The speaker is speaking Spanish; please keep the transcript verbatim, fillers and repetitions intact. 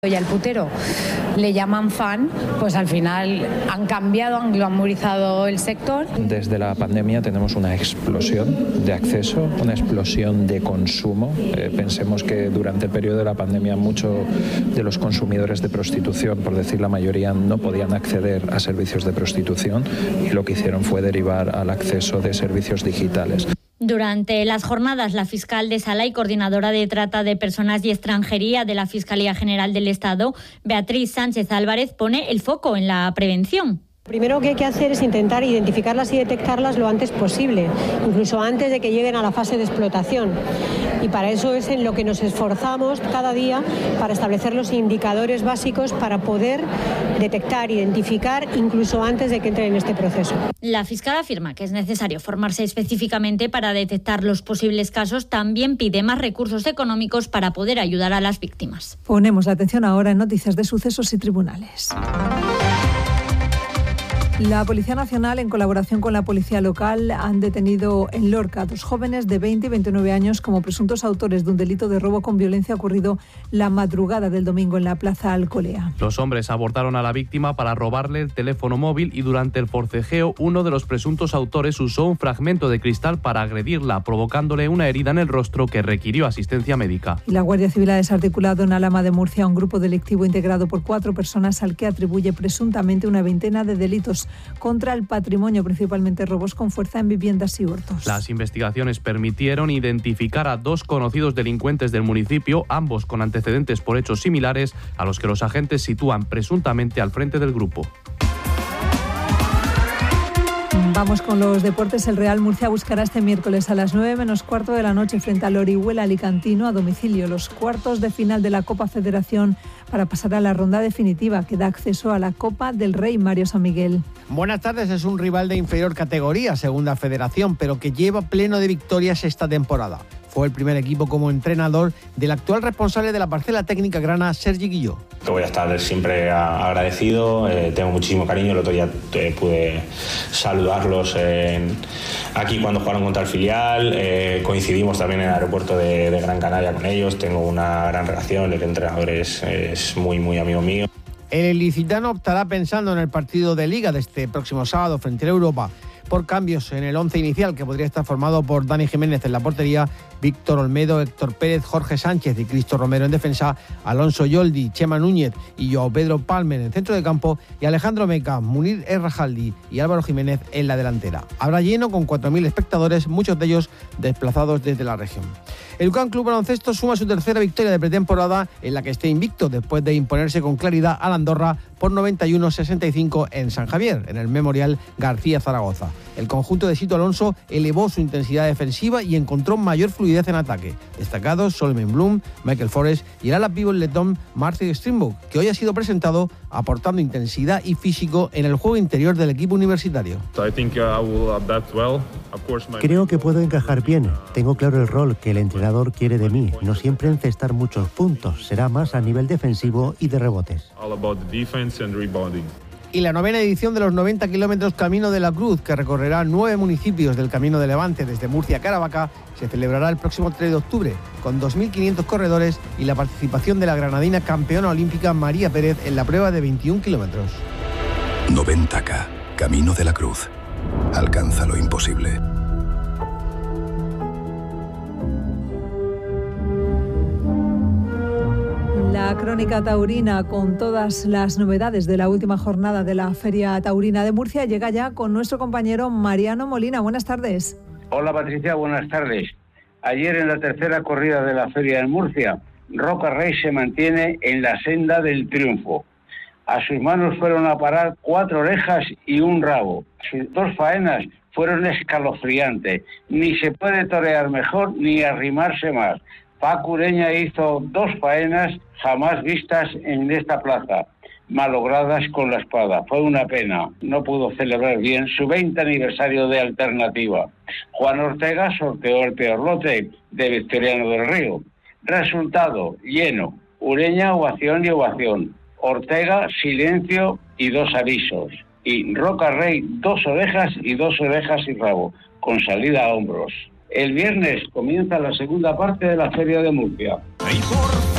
y al putero le llaman fan, pues al final han cambiado, han glamorizado el sector. Desde la pandemia tenemos una explosión de acceso, una explosión de consumo. Eh, pensemos que durante el periodo de la pandemia muchos de los consumidores de prostitución, por decir la mayoría, no podían acceder a servicios de prostitución y lo que hicieron fue derivar al acceso de servicios digitales. Durante las jornadas, la fiscal de Sala y coordinadora de trata de personas y extranjería de la Fiscalía General del Estado, Beatriz Sánchez Álvarez, pone el foco en la prevención. Primero que hay que hacer es intentar identificarlas y detectarlas lo antes posible, incluso antes de que lleguen a la fase de explotación. Y para eso es en lo que nos esforzamos cada día, para establecer los indicadores básicos para poder detectar, identificar, incluso antes de que entren en este proceso. La fiscal afirma que es necesario formarse específicamente para detectar los posibles casos. También pide más recursos económicos para poder ayudar a las víctimas. Ponemos la atención ahora en noticias de sucesos y tribunales. La Policía Nacional, en colaboración con la Policía Local, han detenido en Lorca a dos jóvenes de veinte y veintinueve años como presuntos autores de un delito de robo con violencia ocurrido la madrugada del domingo en la Plaza Alcolea. Los hombres abordaron a la víctima para robarle el teléfono móvil y durante el forcejeo uno de los presuntos autores usó un fragmento de cristal para agredirla, provocándole una herida en el rostro que requirió asistencia médica. Y la Guardia Civil ha desarticulado en Alhama de Murcia un grupo delictivo integrado por cuatro personas al que atribuye presuntamente una veintena de delitos contra el patrimonio, principalmente robos con fuerza en viviendas y hurtos. Las investigaciones permitieron identificar a dos conocidos delincuentes del municipio, ambos con antecedentes por hechos similares, a los que los agentes sitúan presuntamente al frente del grupo. Vamos con los deportes. El Real Murcia buscará este miércoles a las nueve menos cuarto de la noche frente al Orihuela Alicantino a domicilio los cuartos de final de la Copa Federación para pasar a la ronda definitiva que da acceso a la Copa del Rey. Mario San Miguel. Buenas tardes. Es un rival de inferior categoría, Segunda Federación, pero que lleva pleno de victorias esta temporada. Fue el primer equipo como entrenador del actual responsable de la parcela técnica grana, Sergi Guilló. Voy a estar siempre agradecido, eh, tengo muchísimo cariño. El otro día eh, pude saludarlos en, aquí cuando jugaron contra el filial, eh, coincidimos también en el aeropuerto de, de Gran Canaria con ellos, tengo una gran relación, el entrenador es, es muy muy amigo mío. El ilicitano optará pensando en el partido de Liga de este próximo sábado frente a Europa por cambios en el once inicial, que podría estar formado por Dani Jiménez en la portería, Víctor Olmedo, Héctor Pérez, Jorge Sánchez y Cristo Romero en defensa, Alonso Yoldi, Chema Núñez y Joao Pedro Palmer en el centro de campo y Alejandro Meca, Munir Errajaldi y Álvaro Jiménez en la delantera. Habrá lleno con cuatro mil espectadores, muchos de ellos desplazados desde la región. El U C A M Club Baloncesto suma su tercera victoria de pretemporada en la que esté invicto después de imponerse con claridad al Andorra por noventa y uno a sesenta y cinco en San Javier, en el Memorial García Zaragoza. El conjunto de Sito Alonso elevó su intensidad defensiva y encontró mayor fluidez en ataque. Destacados Solomon Bloom, Michael Forrest y el ala pívot letón Martin Strimburg, que hoy ha sido presentado aportando intensidad y físico en el juego interior del equipo universitario. Creo que puedo encajar bien. Tengo claro el rol que el entrenador quiere de mí. No siempre encestar muchos puntos, será más a nivel defensivo y de rebotes. Y la novena edición de los noventa kilómetros Camino de la Cruz, que recorrerá nueve municipios del Camino de Levante desde Murcia a Caravaca, se celebrará el próximo tres de octubre, con dos mil quinientos corredores y la participación de la granadina campeona olímpica María Pérez en la prueba de veintiún kilómetros. noventa K, Camino de la Cruz. Alcanza lo imposible. La crónica taurina con todas las novedades de la última jornada de la Feria Taurina de Murcia llega ya con nuestro compañero Mariano Molina. Buenas tardes. Hola Patricia, buenas tardes. Ayer en la tercera corrida de la Feria de Murcia, Roca Rey se mantiene en la senda del triunfo. A sus manos fueron a parar cuatro orejas y un rabo. Sus dos faenas fueron escalofriantes. Ni se puede torear mejor ni arrimarse más. Paco Ureña hizo dos faenas jamás vistas en esta plaza, malogradas con la espada. Fue una pena, no pudo celebrar bien su veinte aniversario de Alternativa. Juan Ortega sorteó el peor lote de Victoriano del Río. Resultado, lleno. Ureña, ovación y ovación. Ortega, silencio y dos avisos. Y Roca Rey, dos orejas y dos orejas y rabo, con salida a hombros. El viernes comienza la segunda parte de la Feria de Murcia.